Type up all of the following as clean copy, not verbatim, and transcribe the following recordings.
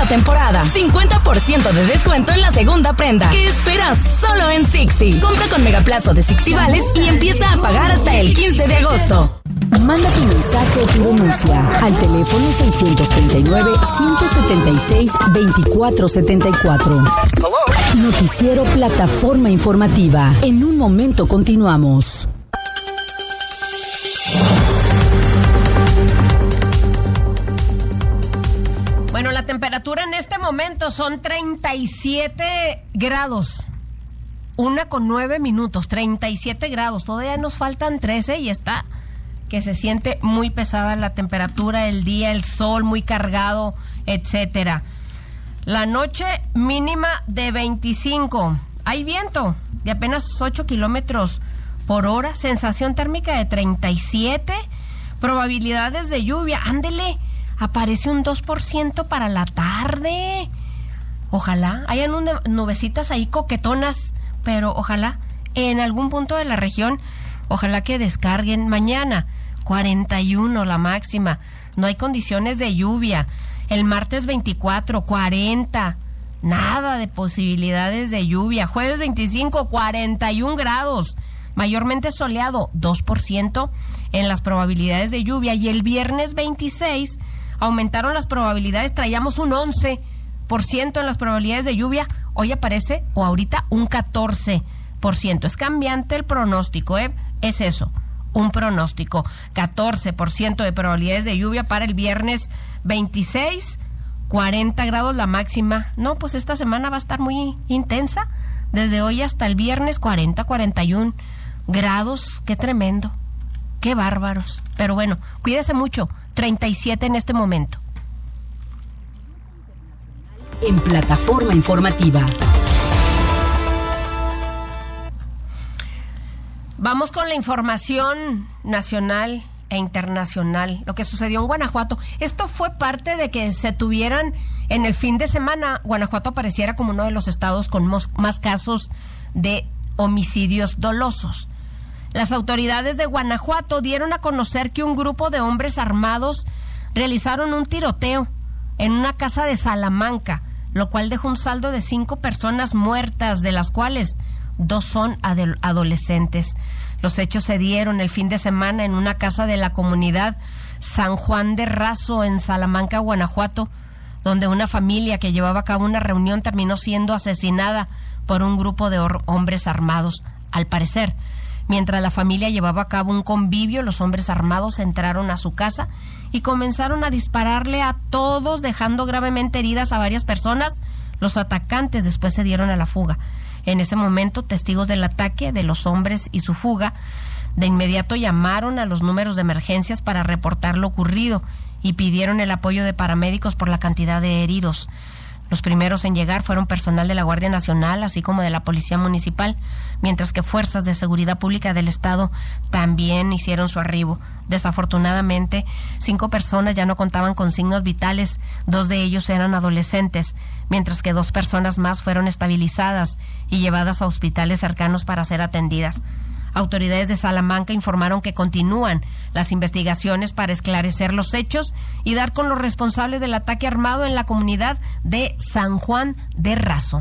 esta temporada. 50% de descuento en la segunda prenda. ¿Qué esperas? Solo en Sixty. Compra con megaplazo de Sixty Vales y empieza a pagar hasta el 15 de agosto. Manda tu mensaje o tu denuncia al teléfono 639-176-2474. Noticiero Plataforma Informativa. En un momento continuamos. Bueno, la temperatura en este momento son 37 grados. 1:09, 37 grados. Todavía nos faltan 13 y está que se siente muy pesada la temperatura, el día, el sol muy cargado, etcétera. La noche mínima de 25. Hay viento de apenas 8 kilómetros por hora. Sensación térmica de 37. Probabilidades de lluvia. Ándele, aparece un 2% para la tarde. Ojalá hayan nubecitas ahí coquetonas, pero ojalá en algún punto de la región, ojalá que descarguen. Mañana 41 la máxima, no hay condiciones de lluvia. El martes 24, 40, nada de posibilidades de lluvia. Jueves 25, 41 grados, mayormente soleado, 2% en las probabilidades de lluvia. Y el viernes 26 aumentaron las probabilidades, traíamos un 11% en las probabilidades de lluvia, hoy aparece, o ahorita, un 14%. Es cambiante el pronóstico, es eso, un pronóstico. 14% de probabilidades de lluvia para el viernes 26, 40 grados la máxima. No, pues esta semana va a estar muy intensa, desde hoy hasta el viernes 40, 41 grados, qué tremendo, qué bárbaros. Pero bueno, cuídese mucho, 37 en este momento. En Plataforma Informativa. Vamos con la información nacional e internacional. Lo que sucedió en Guanajuato. Esto fue parte de que se tuvieran en el fin de semana. Guanajuato apareciera como uno de los estados con más casos de homicidios dolosos. Las autoridades de Guanajuato dieron a conocer que un grupo de hombres armados realizaron un tiroteo en una casa de Salamanca, lo cual dejó un saldo de 5 personas muertas, de las cuales 2 son adolescentes. Los hechos se dieron el fin de semana en una casa de la comunidad San Juan de Razo, en Salamanca, Guanajuato, donde una familia que llevaba a cabo una reunión terminó siendo asesinada por un grupo de hombres armados. Al parecer, mientras la familia llevaba a cabo un convivio, los hombres armados entraron a su casa y comenzaron a dispararle a todos, dejando gravemente heridas a varias personas. Los atacantes después se dieron a la fuga. En ese momento, testigos del ataque de los hombres y su fuga de inmediato llamaron a los números de emergencias para reportar lo ocurrido y pidieron el apoyo de paramédicos por la cantidad de heridos. Los primeros en llegar fueron personal de la Guardia Nacional, así como de la Policía Municipal, mientras que fuerzas de seguridad pública del Estado también hicieron su arribo. Desafortunadamente, 5 personas ya no contaban con signos vitales, 2 de ellos eran adolescentes, mientras que 2 personas más fueron estabilizadas y llevadas a hospitales cercanos para ser atendidas. Autoridades de Salamanca informaron que continúan las investigaciones para esclarecer los hechos y dar con los responsables del ataque armado en la comunidad de San Juan de Razo.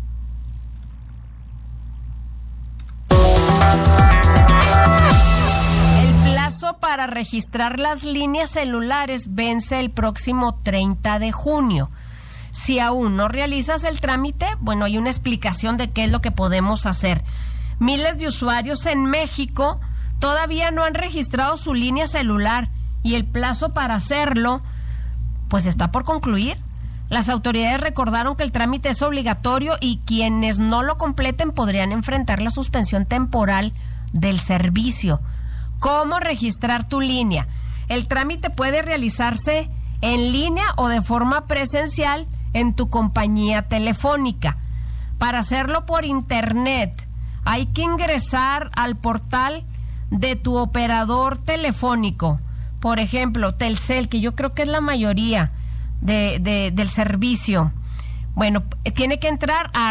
El plazo para registrar las líneas celulares vence el próximo 30 de junio. Si aún no realizas el trámite, bueno, hay una explicación de qué es lo que podemos hacer. Miles de usuarios en México todavía no han registrado su línea celular y el plazo para hacerlo pues está por concluir. Las autoridades recordaron que el trámite es obligatorio y quienes no lo completen podrían enfrentar la suspensión temporal del servicio. ¿Cómo registrar tu línea? El trámite puede realizarse en línea o de forma presencial en tu compañía telefónica. Para hacerlo por internet, hay que ingresar al portal de tu operador telefónico. Por ejemplo, Telcel, que yo creo que es la mayoría del servicio. Bueno, tiene que entrar a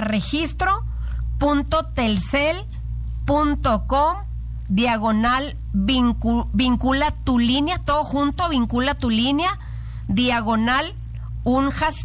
registro.telcel.com/vincula tu línea, todo junto, vincula tu línea, /un hashtag